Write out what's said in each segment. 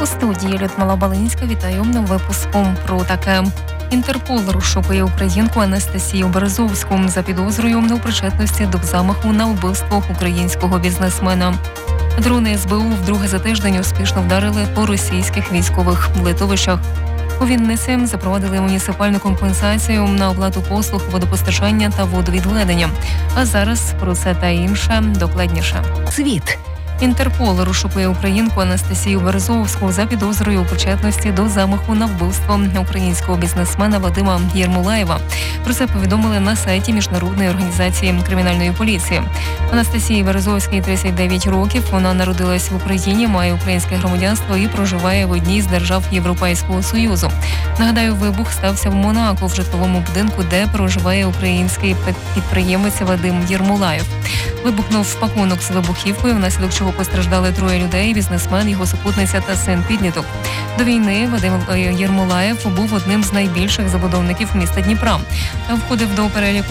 студії Людмила Балинська. Вітаю випуском про таке. Інтерпол розшукує українку Анастасію Березовську за підозрою у причетності до замаху на вбивство українського бізнесмена. Дрони СБУ вдруге за тиждень успішно вдарили по російських військових литовищах. У Вінниці запровадили муніципальну компенсацію на оплату послуг водопостачання та водовідведення. А зараз про це та інше докладніше. Світ. Інтерпол розшукує українку Анастасію Березовську за підозрою у причетності до замаху на вбивство українського бізнесмена Вадима Єрмолаєва. Про це повідомили на сайті Міжнародної організації кримінальної поліції. Анастасії Березовській 39 років. Вона народилась в Україні, має українське громадянство і проживає в одній з держав Європейського Союзу. Нагадаю, вибух стався в Монако, в житловому будинку, де проживає український підприємець Вадим Єрмолаєв. Вибухнув пакунок з вибухівкою, внаслідок чого постраждали троє людей: бізнесмен, його супутниця та син-підліток. До війни Вадим Єрмолаєв був одним з найбільших забудовників міста Дніпра. Входив до переліку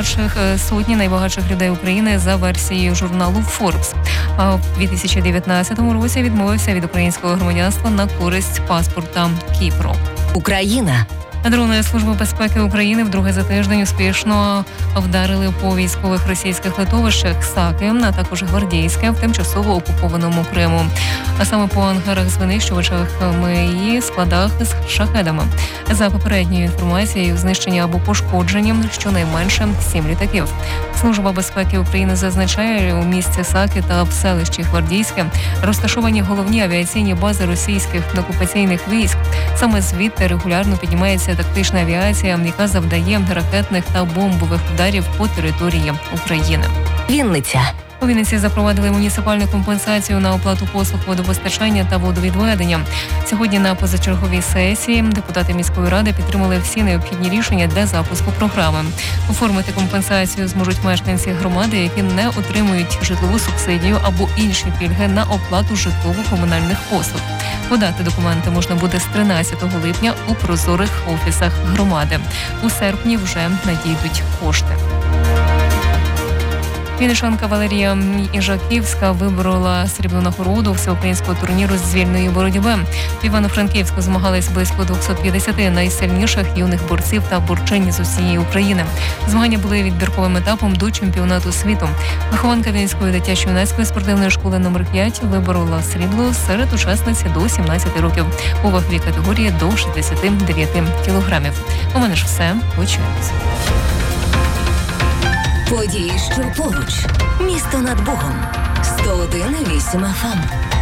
сотні найбагатших людей України за версією журналу Forbes. А в 2019 році відмовився від українського громадянства на користь паспорта Кіпру. Україна. Дрони Служби безпеки України вдруге за тиждень успішно вдарили по військових російських литовищах Саки, а також Гвардійське в тимчасово окупованому Криму. А саме по ангарах з винищувачами і складах з шахедами. За попередньою інформацією, знищення або пошкодження щонайменше 7 літаків. Служба безпеки України зазначає, у місті Саки та в селищі Гвардійське розташовані головні авіаційні бази російських окупаційних військ. Саме звідти регулярно піднімається тактична авіація, яка завдає ракетних та бомбових ударів по території України. Вінниця. У Вінниці запровадили муніципальну компенсацію на оплату послуг водопостачання та водовідведення. Сьогодні на позачерговій сесії депутати міської ради підтримали всі необхідні рішення для запуску програми. Оформити компенсацію зможуть мешканці громади, які не отримують житлову субсидію або інші пільги на оплату житлово-комунальних послуг. Подати документи можна буде з 13 липня у прозорих офісах громади. У серпні вже надійдуть кошти. Вінничанка Валерія Іжаківська виборола срібну нагороду всеукраїнського турніру з вільної боротьби. В Івано-Франківську змагались близько 250 найсильніших юних борців та борчинь з усієї України. Змагання були відбірковим етапом до чемпіонату світу. Вихованка Вінницької дитячо-юнацької спортивної школи номер 5 виборола срібло серед учасниць до 17 років у ваговій категорії до 69 кілограмів. У мене ж все. Почуємося. Події, що поруч. Місто над Богом. 101,8 FM.